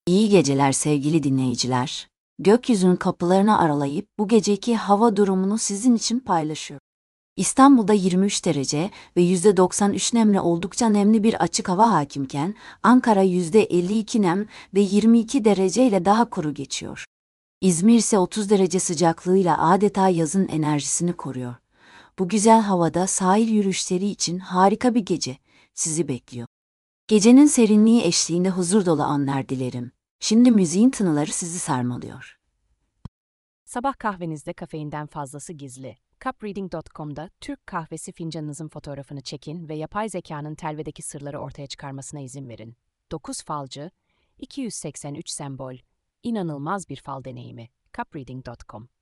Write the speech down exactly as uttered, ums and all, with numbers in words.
İyi geceler sevgili dinleyiciler. Gökyüzünün kapılarını aralayıp bu geceki hava durumunu sizin için paylaşıyorum. İstanbul'da yirmi üç derece ve yüzde doksan üç nemle oldukça nemli bir açık hava hakimken, Ankara yüzde elli iki nem ve yirmi iki derece ile daha kuru geçiyor. İzmir ise otuz derece sıcaklığıyla adeta yazın enerjisini koruyor. Bu güzel havada sahil yürüyüşleri için harika bir gece sizi bekliyor. Gecenin serinliği eşliğinde huzur dolu anlar dilerim. Şimdi müziğin tınıları sizi sarmalıyor. Sabah kahvenizde kafeinden fazlası gizli. cup reading nokta com'da Türk kahvesi fincanınızın fotoğrafını çekin ve yapay zekanın telvedeki sırları ortaya çıkarmasına izin verin. dokuz falcı, iki yüz seksen üç sembol, inanılmaz bir fal deneyimi. cup reading nokta com